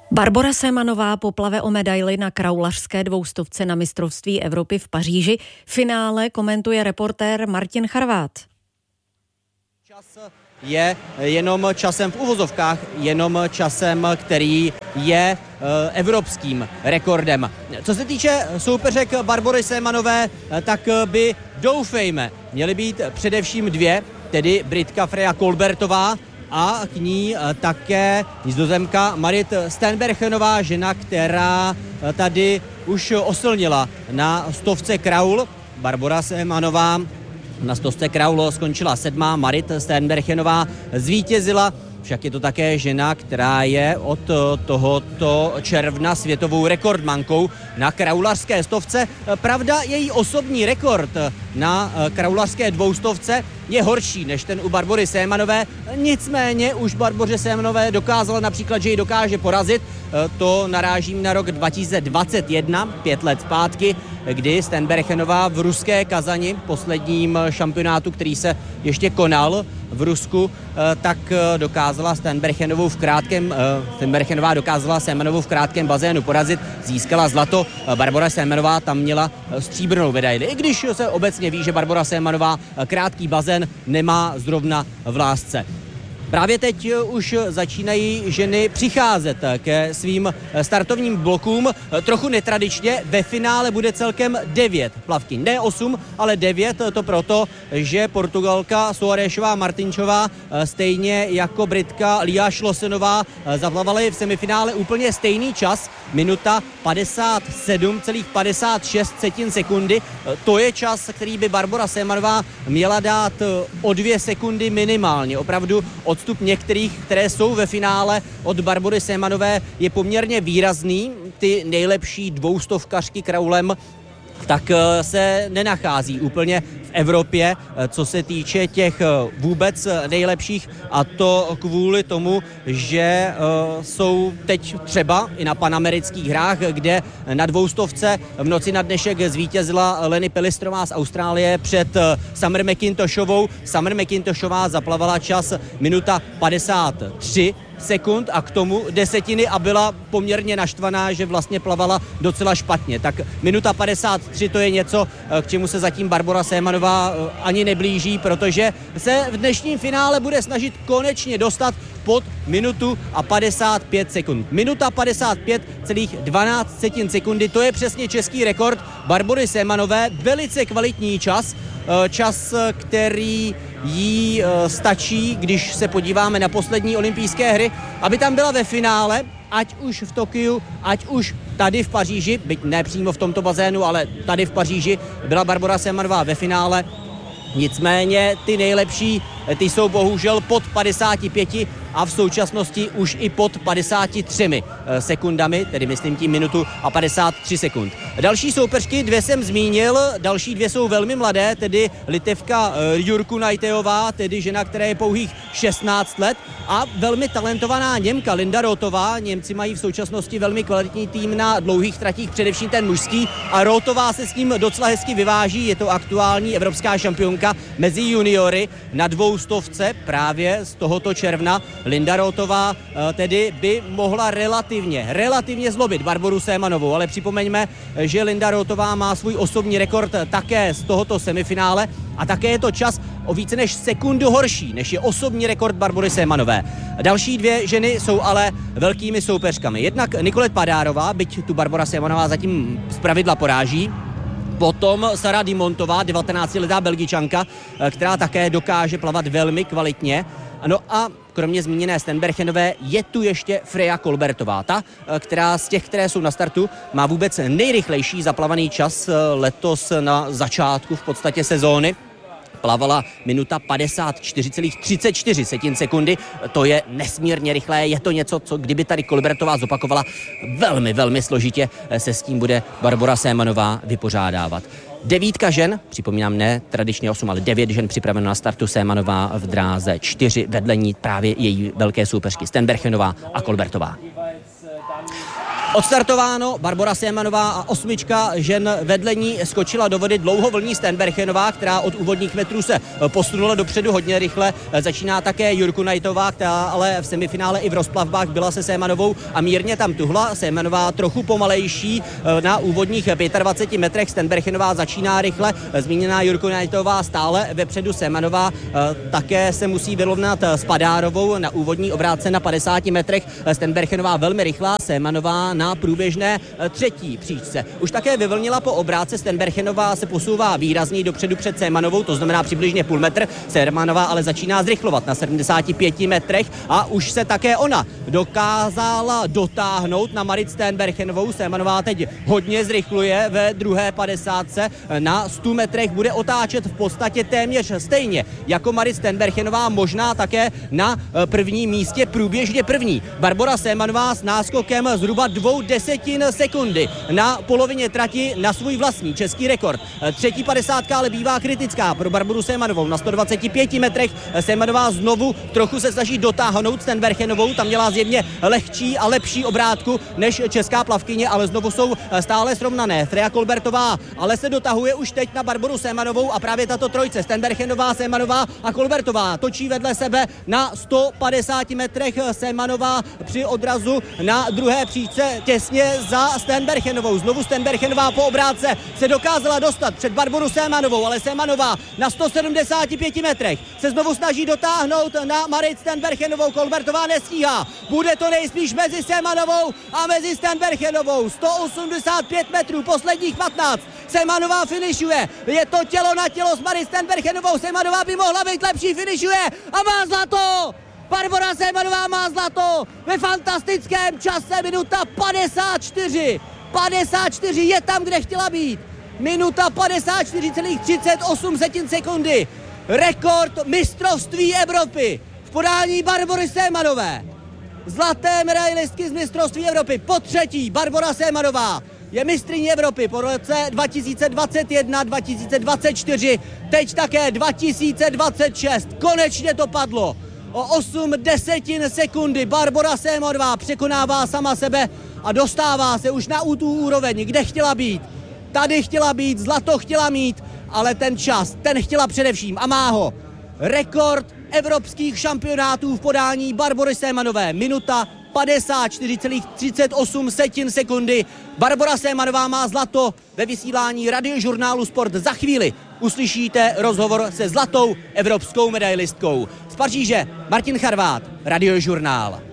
Barbora Semanová poplave o medaili na kraulařské dvoustovce na mistrovství Evropy v Paříži. Finále komentuje reportér Martin Charvát. Čas je jenom časem v uvozovkách, jenom časem, který je evropským rekordem. Co se týče soupeřek Barbory Semanové, tak by, doufejme, měly být především dvě, tedy Britka Freja Colbertová a k ní také Nizozemka Marit Steenbergenová, žena, která tady už osilnila na stovce kraul. Barbora Semanová na stovce kraul skončila 7. Marit Steenbergenová zvítězila, však je to také žena, která je od tohoto června světovou rekordmankou na kraulařské stovce. Pravda, její osobní rekord na kraulařské dvoustovce je horší než ten u Barbory Semanové, nicméně už Barboře Semanové dokázala například, že ji dokáže porazit. To narážím na rok 2021, 5 let zpátky, kdy Steenbergenová v ruské Kazani, posledním šampionátu, který se ještě konal v Rusku, tak dokázala Steenbergenová dokázala Semanovou v krátkém bazénu porazit, získala zlato. Barbora Semanová tam měla stříbrnou medaili. I když se obecně ví, že Barbora Semanová krátký bazén nemá zrovna v lásce. Právě teď už začínají ženy přicházet ke svým startovním blokům. Trochu netradičně, ve finále bude celkem 9 plavkyň. Ne 8, ale 9, to proto, že Portugalka Soaresová Martinčová, stejně jako Britka Lia Schlossenová, zaplavaly v semifinále úplně stejný čas, minuta 57,56 sekundy. To je čas, který by Barbora Semanová měla dát o 2 sekundy minimálně. Opravdu odstup některých, které jsou ve finále od Barbory Semanové, je poměrně výrazný. Ty nejlepší dvoustovkařky kraulem tak se nenachází úplně v Evropě, co se týče těch vůbec nejlepších, a to kvůli tomu, že jsou teď třeba i na panamerických hrách, kde na dvoustovce v noci na dnešek zvítězila Lenny Pelistrová z Austrálie před Summer McIntoshovou. Summer McIntoshová zaplavala čas minuta 53 sekund a k tomu desetiny a byla poměrně naštvaná, že vlastně plavala docela špatně. Tak minuta 53 to je něco, k čemu se zatím Barbora Semanová ani neblíží, protože se v dnešním finále bude snažit konečně dostat pod minutu a 55 sekund. Minuta 55,12 sekundy, to je přesně český rekord Barbory Semanové, velice kvalitní čas, který jí stačí, když se podíváme na poslední olympijské hry, aby tam byla ve finále, ať už v Tokiu, ať už tady v Paříži, byť ne přímo v tomto bazénu, ale tady v Paříži byla Barbora Semanová ve finále. Nicméně ty nejlepší, ty jsou bohužel pod 55 a v současnosti už i pod 53 sekundami, tedy myslím tím minutu a 53 sekund. Další soupeřky, 2 jsem zmínil, další 2 jsou velmi mladé, tedy Litevka Jurku Najteová, tedy žena, která je pouhých 16 let, a velmi talentovaná Němka Linda Rotová. Němci mají v současnosti velmi kvalitní tým na dlouhých tratích, především ten mužský, a Rotová se s ním docela hezky vyváží. Je to aktuální evropská šampionka mezi juniory na dvoustovce právě z tohoto června. Linda Rotová tedy by mohla relativně zlobit Barboru Semanovou, ale připomeňme, že Linda Rotová má svůj osobní rekord také z tohoto semifinále a také je to čas o více než sekundu horší, než je osobní rekord Barbory Semanové. Další 2 ženy jsou ale velkými soupeřkami. Jednak Nicolette Padárová, byť tu Barbora Semanová zatím zpravidla poráží, potom Sara Dimontová, 19letá Belgičanka, která také dokáže plavat velmi kvalitně. No a kromě zmíněné Steenbergenové je tu ještě Freja Colbertová, ta, která z těch, které jsou na startu, má vůbec nejrychlejší zaplavaný čas letos na začátku v podstatě sezóny. Plavala minuta 54,34 sekundy, to je nesmírně rychlé, je to něco, co kdyby tady Colbertová zopakovala, velmi složitě se s tím bude Barbora Semanová vypořádávat. 9 žen, připomínám, ne tradičně 8, ale 9 žen připraveno na startu, Semanová v dráze 4, vedle ní právě její velké soupeřky Steenbergenová a Colbertová. Odstartováno, Barbora Sémanová a 8 žen vedle ní skočila do vody dlouhovlní Stenberchenová, která od úvodních metrů se posunula dopředu hodně rychle. Začíná také Jurkunajtová, která ale v semifinále i v rozplavbách byla se Sémanovou a mírně tam tuhla. Sémanová trochu pomalejší na úvodních 25 metrech, Stenberchenová začíná rychle, zmíněná Jurkunajtová stále vepředu, Sémanová také se musí vyrovnat s Padárovou na úvodní obrátce na 50 metrech, Stenberchenová velmi rychlá, Sémanová na průběžné 3. příčce. Už také vyvlnila po obrátce, Stenberchenová se posouvá výrazněji dopředu před Sémanovou, to znamená přibližně půl metr. Sémanová ale začíná zrychlovat na 75 metrech a už se také ona dokázala dotáhnout na Marit Stenberchenovou. Sémanová teď hodně zrychluje ve druhé 50. Na 100 metrech bude otáčet v podstatě téměř stejně jako Marit Stenberchenová, možná také na prvním místě průběžně první. Barbora Sémanová s náskokem zhruba 0,2 sekundy na polovině trati na svůj vlastní český rekord. Třetí 50 ale bývá kritická pro Barboru Sémanovou na 125 metrech. Sémanová znovu trochu se snaží dotáhnout Stenberchenovou, tam měla zjevně lehčí a lepší obrátku než česká plavkyně, ale znovu jsou stále srovnané. Freja Kolbertová ale se dotahuje už teď na Barboru Sémanovou a právě tato trojce Stenberchenová, Sémanová a Kolbertová točí vedle sebe na 150 metrech. Sémanová při odrazu na druhé příčce těsně za Stenberchenovou. Znovu Stenberchenová po obrátce se dokázala dostat před Barboru Sémanovou, ale Sémanová na 175 metrech se znovu snaží dotáhnout na Marit Stenberchenovou. Kolbertová nestíhá. Bude to nejspíš mezi Sémanovou a mezi Stenberchenovou. 185 metrů, posledních 15. Sémanová finišuje. Je to tělo na tělo s Marit Stenberchenovou. Sémanová by mohla být lepší, finišuje a má zlato! Barbora Sémanová má zlato ve fantastickém čase, minuta 54. 54 je tam, kde chtěla být. Minuta 54,38 sekundy. Rekord mistrovství Evropy v podání Barbory Sémanové. Zlaté medailistky z mistrovství Evropy. Po třetí Barbora Sémanová je mistryní Evropy po roce 2021, 2024, teď také 2026. Konečně to padlo. O 0,8 sekundy Barbora Sémanová překonává sama sebe a dostává se už na tu úroveň, kde chtěla být. Tady chtěla být, zlato chtěla mít, ale ten čas, ten chtěla především a má ho. Rekord evropských šampionátů v podání Barbory Sémanové. Minuta 54,38 sekundy. Barbora Sémanová má zlato ve vysílání Radiožurnálu Sport. Za chvíli uslyšíte rozhovor se zlatou evropskou medailistkou. Z Paříže Martin Charvát, Radiožurnál.